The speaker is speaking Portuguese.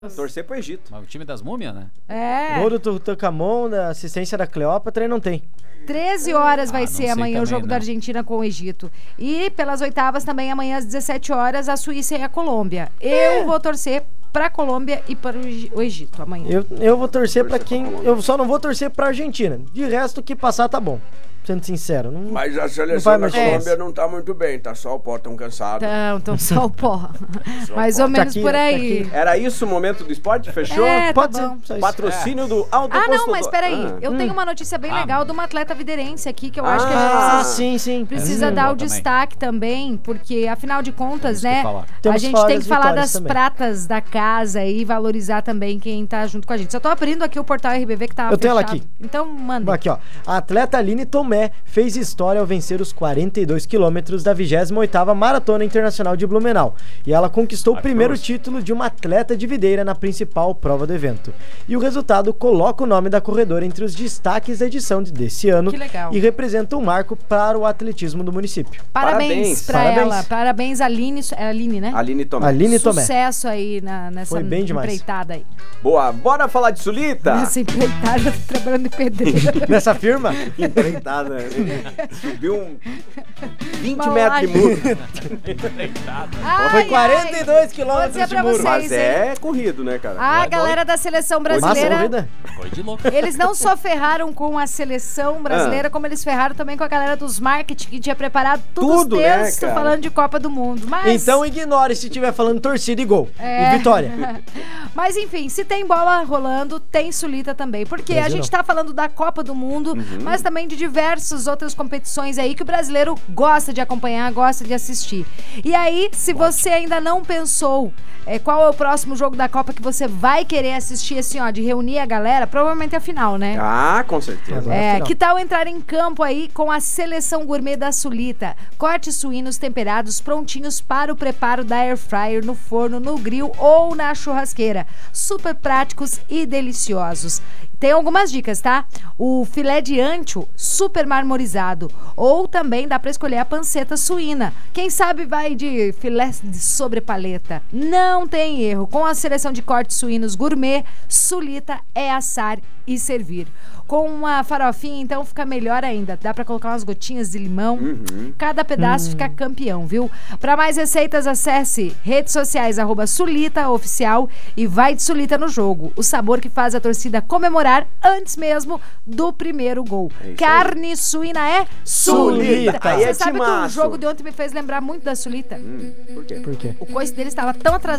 Torcer pro Egito. Mas o time das múmias, né? É. Gol do Tutankhamon, da assistência da Cleópatra, e não tem. 13 horas vai ser amanhã também, o jogo da Argentina com o Egito. E pelas oitavas também amanhã às 17 horas a Suíça e a Colômbia. Eu vou torcer pra Colômbia e para o Egito amanhã. Eu vou torcer pra quem... Eu só não vou torcer pra Argentina. De resto, o que passar tá bom. Sendo sincero. Não, mas a seleção da Colômbia não tá muito bem, tá só o pó, tão cansado. Então só o pó. Mais ou menos por aí. Era isso o momento do esporte? Fechou? Pode ser. Patrocínio do Alto Posto. Não, mas peraí. Eu tenho uma notícia bem legal de uma atleta viderense aqui que eu acho que a gente precisa dar o destaque também, porque afinal de contas, né, a gente tem que falar das pratas da casa e valorizar também quem tá junto com a gente. Só tô abrindo aqui o portal RBV que tava fechado. Eu tenho ela aqui. Então manda. Aqui, ó. A atleta Aline Tomé fez história ao vencer os 42 quilômetros da 28ª Maratona Internacional de Blumenau. E ela conquistou o primeiro título de uma atleta de videira na principal prova do evento. E o resultado coloca o nome da corredora entre os destaques da edição desse ano. Que legal. E representa um marco para o atletismo do município. Parabéns pra ela. Parabéns, Aline. É Aline, né? Aline Tomé. Aline Tomé. Sucesso aí nessa empreitada aí. Boa, bora falar de Sulita? Nessa empreitada, eu tô trabalhando de pedreira. Nessa firma? Empreitada. Subiu 20 metros de muro. Foi 42 quilômetros de muro. Mas é corrido, né, cara? A galera da seleção brasileira, Foi de louco. eles não só ferraram com a seleção brasileira, como eles ferraram também com a galera dos marketing, que tinha preparado tudo os textos, né, falando de Copa do Mundo. Mas... Então ignore se estiver falando torcida e gol. E vitória. Mas enfim, se tem bola rolando, tem Sulita também. Porque a gente tá falando da Copa do Mundo, mas também de diversas outras competições aí que o brasileiro gosta de acompanhar, gosta de assistir. E aí, se você ainda não pensou qual é o próximo jogo da Copa que você vai querer assistir, assim, ó, de reunir a galera, provavelmente é a final, né? Ah, com certeza. Que tal entrar em campo aí com a seleção gourmet da Sulita? Cortes suínos temperados prontinhos para o preparo da air fryer, no forno, no grill ou na churrasqueira. Super práticos e deliciosos. Tem algumas dicas, tá? O filé de ancho super marmorizado. Ou também dá pra escolher a panceta suína. Quem sabe vai de filé de sobrepaleta. Não tem erro. Com a seleção de cortes suínos gourmet, Sulita é assar e servir. Com uma farofinha, então, fica melhor ainda. Dá pra colocar umas gotinhas de limão. Cada pedaço fica campeão, viu? Pra mais receitas, acesse redes sociais, @SulitaOficial e vai de Sulita no jogo. O sabor que faz a torcida comemorar antes mesmo do primeiro gol. Carne suína é Sulita. Você sabe que o jogo de ontem me fez lembrar muito da Sulita? Por quê? Por quê? O coice deles estava tão atrasado